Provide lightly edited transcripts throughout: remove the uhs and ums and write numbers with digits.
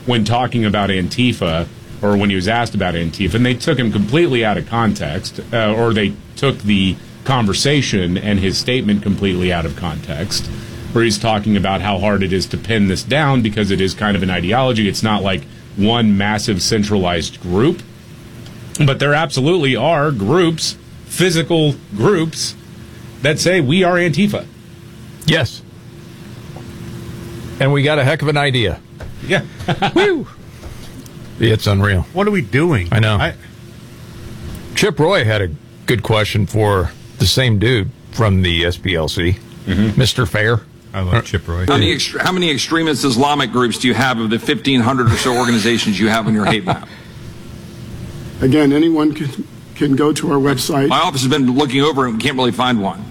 when talking about Antifa, or when he was asked about Antifa, and they took him completely out of context, or they took the conversation and his statement completely out of context, where he's talking about how hard it is to pin this down because it is kind of an ideology. It's not like one massive centralized group, but there absolutely are groups, physical groups, that say we are Antifa. Yes. And we got a heck of an idea. Yeah. Woo! It's unreal. What are we doing? I know. Chip Roy had a good question for the same dude from the SPLC, Mr. Fair. I love Chip Roy. How many extremist Islamic groups do you have of the 1,500 or so organizations you have on your hate map? Again, anyone can go to our website. My office has been looking over it and we can't really find one.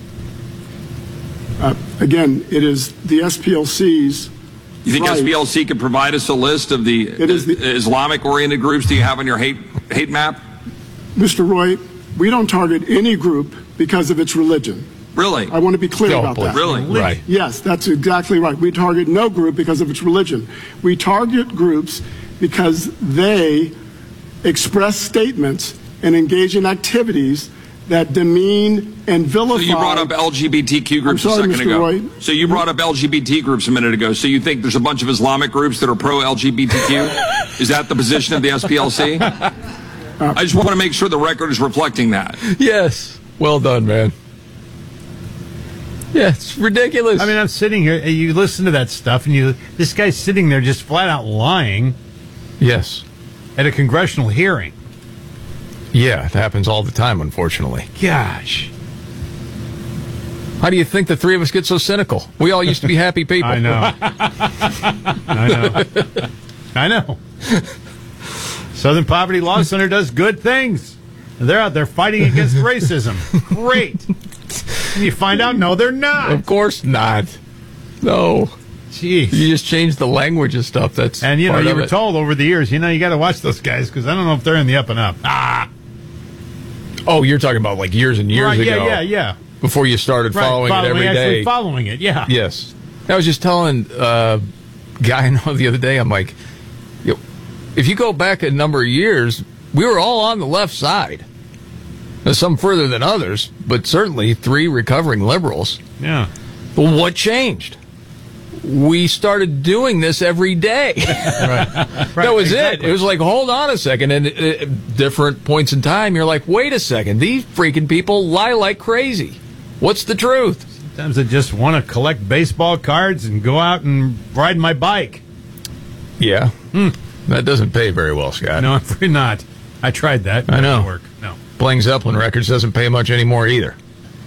Again, it is the SPLC's. You think right. SPLC could provide us a list of the Islamic-oriented groups that you have on your hate map? Mr. Roy, we don't target any group because of its religion. Really? I want to be clear about that. Really? Right. Yes, that's exactly right. We target no group because of its religion. We target groups because they express statements and engage in activities that demean and vilify. So you brought up LGBTQ groups a second ago. Roy. So you brought up LGBT groups a minute ago. So you think there's a bunch of Islamic groups that are pro-LGBTQ? Is that the position of the SPLC? I just want to make sure the record is reflecting that. Yes. Well done, man. Yeah, it's ridiculous. I mean, I'm sitting here, you listen to that stuff, and this guy's sitting there just flat out lying. Yes. At a congressional hearing. Yeah, it happens all the time, unfortunately. Gosh. How do you think the three of us get so cynical? We all used to be happy people. I know. I know. Southern Poverty Law Center does good things. They're out there fighting against racism. Great. And you find out, no, they're not. Of course not. No. Jeez. You just changed the language and stuff. And you were told over the years, you got to watch those guys because I don't know if they're in the up and up. Oh, you're talking about like years and years ago. Yeah. Before you started following it every day. Following it, yeah. Yes. I was just telling a guy I know the other day, I'm like, if you go back a number of years, we were all on the left side. Now, some further than others, but certainly three recovering liberals. Yeah. Well, what changed? We started doing this every day. Right. That was exactly. it. It was like, hold on a second. And at different points in time, you're like, wait a second. These freaking people lie like crazy. What's the truth? Sometimes I just want to collect baseball cards and go out and ride my bike. Yeah. That doesn't pay very well, Scott. No, I'm afraid not. I tried that. I know. Didn't work. No. Playing Zeppelin records doesn't pay much anymore either.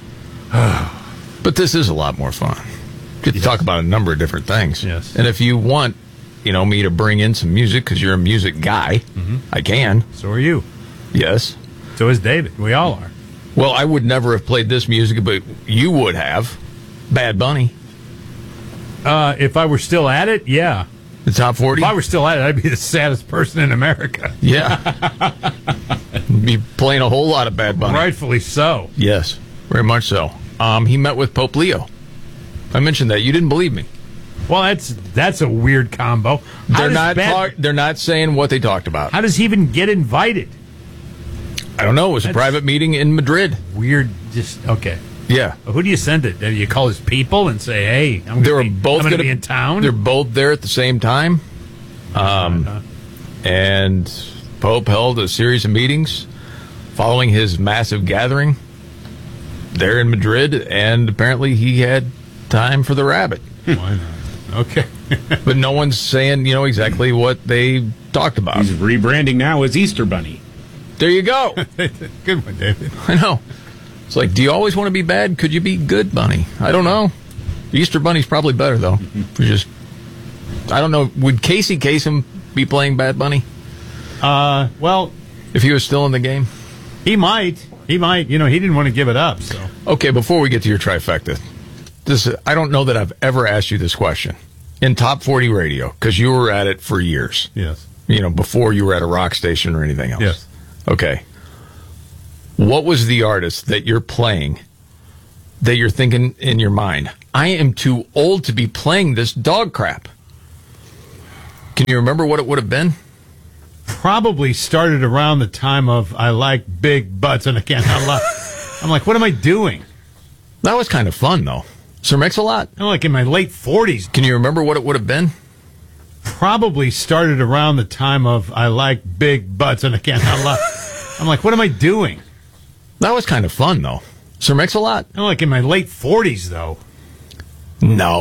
But this is a lot more fun. Get to talk about a number of different things. Yes. And if you want, me to bring in some music because you're a music guy, I can. So are you. Yes. So is David. We all are. Well, I would never have played this music, but you would have. Bad Bunny. If I were still at it, yeah. The top 40? If I were still at it, I'd be the saddest person in America. Yeah. Be playing a whole lot of Bad Bunny. Rightfully so. Yes, very much so. He met with Pope Leo. I mentioned that. You didn't believe me. Well, that's a weird combo. They're not saying what they talked about. How does he even get invited? I don't know. It was a private meeting in Madrid. Weird. Okay. Yeah. Who do you send it? Do you call his people and say, "Hey, I'm going to be in town"? They're both there at the same time. And Pope held a series of meetings following his massive gathering there in Madrid, and apparently he had time for the rabbit. Why not? Okay. But no one's saying, exactly what they talked about. He's rebranding now as Easter Bunny. There you go. Good one, David. I know. It's like, do you always want to be bad? Could you be good, Bunny? I don't know. Easter Bunny's probably better, though. I don't know. Would Casey Kasem be playing Bad Bunny? Well, if he was still in the game? He might. He didn't want to give it up, so. Okay, before we get to your trifecta, I don't know that I've ever asked you this question. In Top 40 Radio, because you were at it for years. Yes. Before you were at a rock station or anything else. Yes. Okay. What was the artist that you're playing that you're thinking in your mind, I am too old to be playing this dog crap? Can you remember what it would have been? Probably started around the time of I like big butts, and again, I'm like, what am I doing? That was kind of fun, though. Sir Mix-a-Lot? I'm like in my late 40s. Can you remember what it would have been? Probably started around the time of I like big butts, and again, I'm like, what am I doing? That was kind of fun, though. Sir Mix-a-Lot? I'm like in my late 40s, though. No.